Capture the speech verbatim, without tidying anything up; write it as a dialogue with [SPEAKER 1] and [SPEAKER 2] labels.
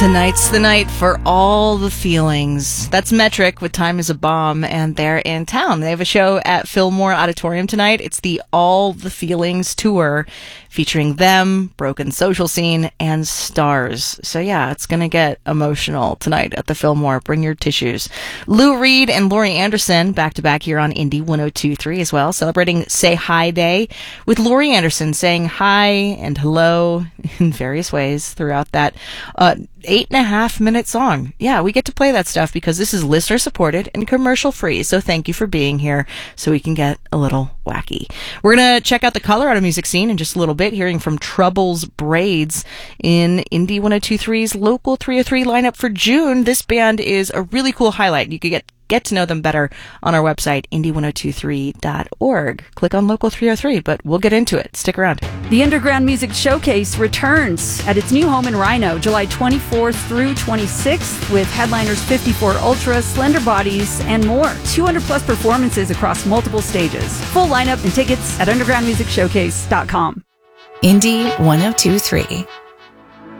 [SPEAKER 1] Tonight's the night for all the feelings. That's Metric with Time is a Bomb, and they're in town. They have a show at Fillmore Auditorium tonight. It's the All the Feelings Tour, featuring them, Broken Social Scene, and stars. So yeah, it's going to get emotional tonight at the Fillmore. Bring your tissues. Lou Reed and Laurie Anderson back-to-back here on Indie one oh two point three as well, celebrating Say Hi Day with Laurie Anderson saying hi and hello in various ways throughout that uh, eight and a half minute song. Yeah, we get to play that stuff because this is listener supported and commercial free. So thank you for being here so we can get a little wacky. We're going to check out the Colorado music scene in just a little bit, hearing from Troubles Braids in Indie one oh two point three's Local three oh three lineup for June. This band is a really cool highlight. You could get Get to know them better on our website, indie one oh two three dot org. Click on Local three oh three, but we'll get into it. Stick around.
[SPEAKER 2] The Underground Music Showcase returns at its new home in Rhino, July twenty-fourth through twenty-sixth, with headliners fifty-four Ultra, Slender Bodies, and more. two hundred plus performances across multiple stages. Full lineup and tickets at underground music showcase dot com.
[SPEAKER 3] Indie one oh two point three.